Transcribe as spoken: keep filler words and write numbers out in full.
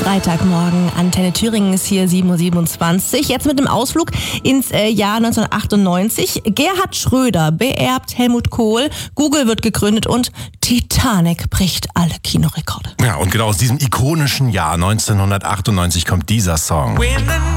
Freitagmorgen. Antenne Thüringen ist hier sieben Uhr siebenundzwanzig. Jetzt mit dem Ausflug ins äh, Jahr neunzehnhundertachtundneunzig. Gerhard Schröder beerbt Helmut Kohl. Google wird gegründet und Titanic bricht alle Kinorekorde. Ja, und genau aus diesem ikonischen Jahr neunzehnhundertachtundneunzig kommt dieser Song.